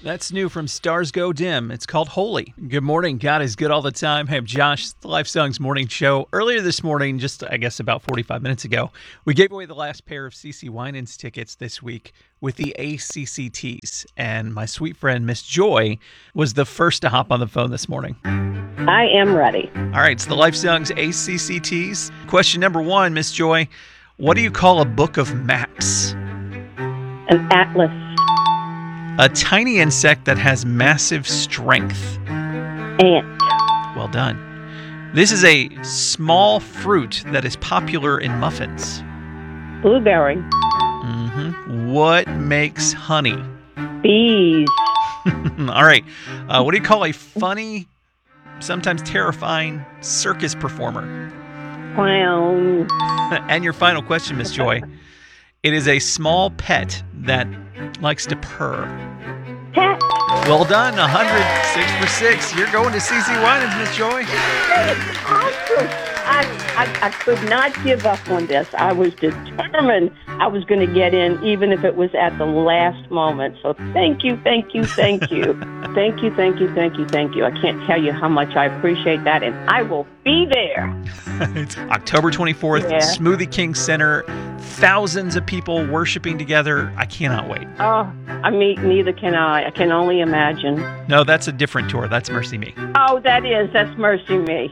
That's new from Stars Go Dim. It's called Holy. Good morning. God is good all the time. Hey, I'm Josh, the Life Songs Morning Show. Earlier this morning, just I guess about 45 minutes ago, we gave away the last pair of CeCe Winans tickets this week with the ACCTs. And my sweet friend, Miss Joy, was the first to hop on the phone this morning. I am ready. All right, it's the Life Songs ACCTs. Question number 1, Miss Joy. What do you call a book of maps? An atlas. A tiny insect that has massive strength. Ant. Well done. This is a small fruit that is popular in muffins. Blueberry. What makes honey? Bees. All right. What do you call a funny, sometimes terrifying circus performer? Clown. And your final question, Miss Joy. It is a small pet that likes to purr. Cat. Well done. 100. 6 for 6. You're going to CeCe Winans, Miss Joy. Awesome. I could not give up on this. I was determined I was going to get in, even if it was at the last moment. So thank you, thank you, thank you. Thank you, thank you, thank you, thank you. I can't tell you how much I appreciate that, and I will be there. It's October 24th, Yeah. Smoothie King Center. Thousands of people worshiping together. I cannot wait. Oh, neither can I. I can only imagine. No, that's a different tour. That's Mercy Me. Oh, that's Mercy Me.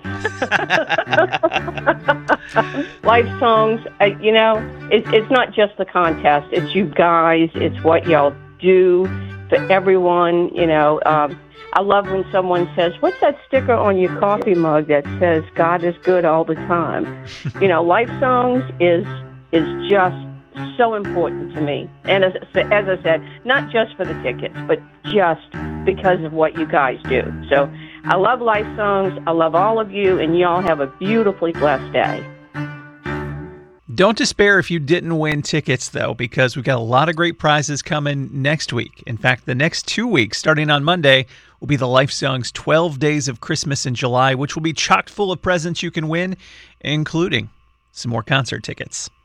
Life songs, it's not just the contest. It's you guys. It's what y'all do for everyone. I love when someone says, "What's that sticker on your coffee mug that says God is good all the time?" Life songs is just so important to me. And as I said, not just for the tickets, but just because of what you guys do. So I love Life Songs. I love all of you, and y'all have a beautifully blessed day. Don't despair if you didn't win tickets, though, because we've got a lot of great prizes coming next week. In fact, the next 2 weeks, starting on Monday, will be the Life Songs 12 Days of Christmas in July, which will be chock full of presents you can win, including some more concert tickets.